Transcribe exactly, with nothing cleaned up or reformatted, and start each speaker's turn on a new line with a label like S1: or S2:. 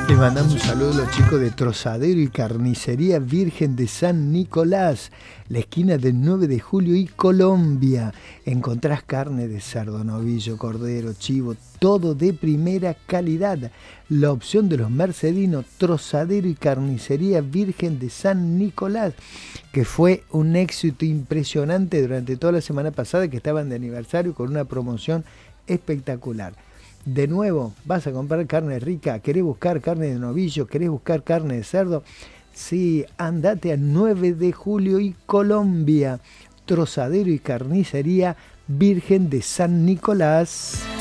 S1: Les mandamos un saludo a los chicos de Trozadero y Carnicería Virgen de San Nicolás, la esquina del nueve de julio y Colombia. Encontrás carne de cerdo, novillo, cordero, chivo, todo de primera calidad. La opción de los mercedinos, Trozadero y Carnicería Virgen de San Nicolás, que fue un éxito impresionante durante toda la semana pasada, que estaban de aniversario con una promoción espectacular. De nuevo, vas a comprar carne rica, querés buscar carne de novillo, querés buscar carne de cerdo. Sí, andate a nueve de julio y Colombia, Trozadero y Carnicería Virgen de San Nicolás.